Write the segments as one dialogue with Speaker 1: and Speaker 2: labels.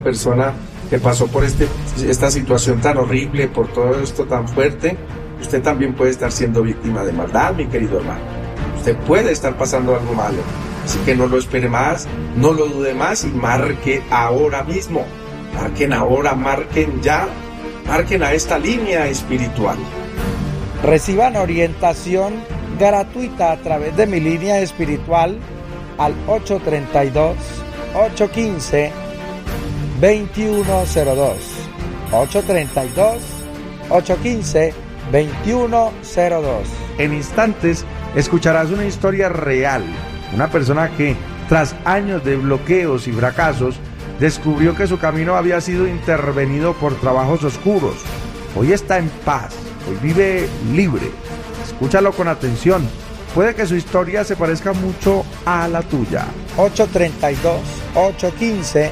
Speaker 1: Persona que pasó por esta situación tan horrible, por todo esto tan fuerte, usted también puede estar siendo víctima de maldad, mi querido hermano. Usted puede estar pasando algo malo, así que no lo espere más, no lo dude más y marque ahora mismo. Marquen ahora, marquen ya, marquen a esta línea espiritual.
Speaker 2: Reciban orientación gratuita a través de mi línea espiritual al 832-815-2102. 832-815-2102.
Speaker 3: En instantes escucharás una historia real. Una persona que, tras años de bloqueos y fracasos, descubrió que su camino había sido intervenido por trabajos oscuros. Hoy está en paz, hoy vive libre. Escúchalo con atención. Puede que su historia se parezca mucho a la tuya.
Speaker 2: 832-815-2102.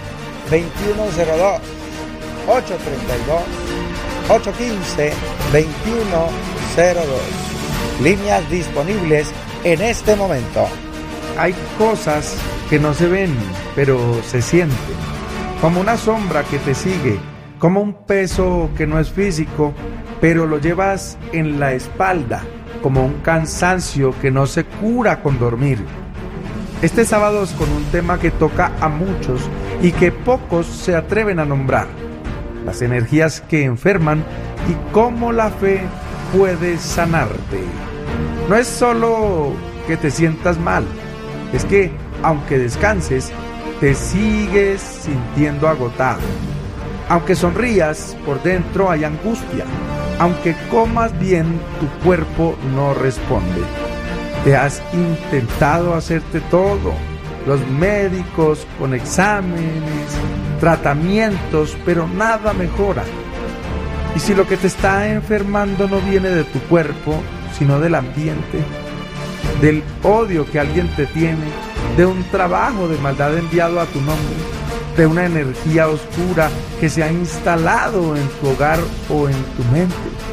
Speaker 2: 832-815-2102. Líneas disponibles en este momento.
Speaker 3: Hay cosas que no se ven, pero se sienten. Como una sombra que te sigue, como un peso que no es físico, pero lo llevas en la espalda, como un cansancio que no se cura con dormir. Este sábado es con un tema que toca a muchos y que pocos se atreven a nombrar: las energías que enferman y cómo la fe puede sanarte. No es solo que te sientas mal, es que aunque descanses, te sigues sintiendo agotado. Aunque sonrías, por dentro hay angustia. Aunque comas bien, tu cuerpo no responde. Te has intentado hacerte todo, los médicos con exámenes, tratamientos, pero nada mejora. Y si lo que te está enfermando no viene de tu cuerpo, sino del ambiente, del odio que alguien te tiene, de un trabajo de maldad enviado a tu nombre, de una energía oscura que se ha instalado en tu hogar o en tu mente.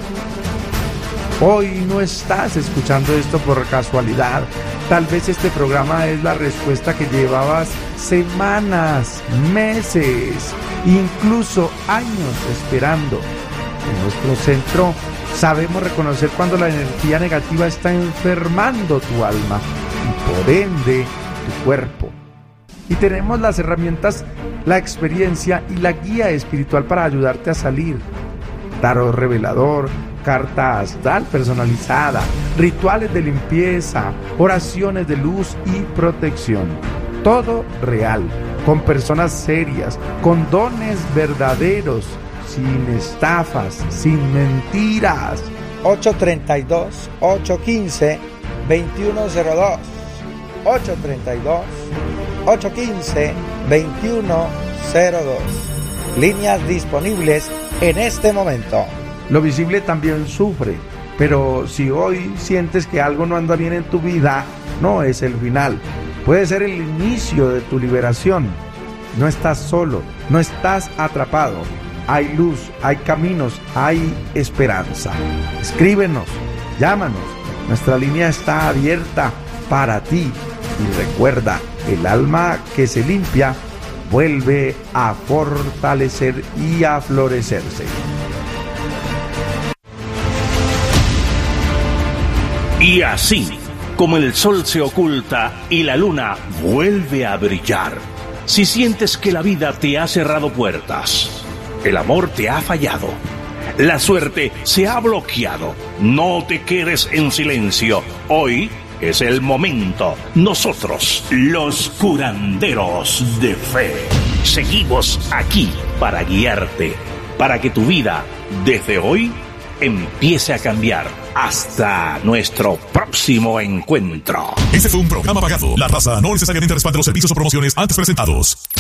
Speaker 3: Hoy no estás escuchando esto por casualidad. Tal vez este programa es la respuesta que llevabas semanas, meses, incluso años esperando. En nuestro centro sabemos reconocer cuando la energía negativa está enfermando tu alma y por ende tu cuerpo. Y tenemos las herramientas, la experiencia y la guía espiritual para ayudarte a salir. Tarot revelador, carta astral personalizada, rituales de limpieza, oraciones de luz y protección. Todo real, con personas serias, con dones verdaderos, sin estafas, sin mentiras.
Speaker 2: 832-815-2102. 832-815-2102. Líneas disponibles en este momento.
Speaker 3: Lo visible también sufre, pero si hoy sientes que algo no anda bien en tu vida, no es el final. Puede ser el inicio de tu liberación. No estás solo, no estás atrapado. Hay luz, hay caminos, hay esperanza. Escríbenos, llámanos. Nuestra línea está abierta para ti. Y recuerda, el alma que se limpia vuelve a fortalecer y a florecerse.
Speaker 4: Y así, como el sol se oculta y la luna vuelve a brillar, si sientes que la vida te ha cerrado puertas, el amor te ha fallado, la suerte se ha bloqueado, no te quedes en silencio. Hoy es el momento. Nosotros, los curanderos de fe, seguimos aquí para guiarte, para que tu vida, desde hoy, empiece a cambiar. Hasta nuestro próximo encuentro.
Speaker 5: Este fue un programa pagado. La raza no necesariamente respalda los servicios o promociones antes presentados.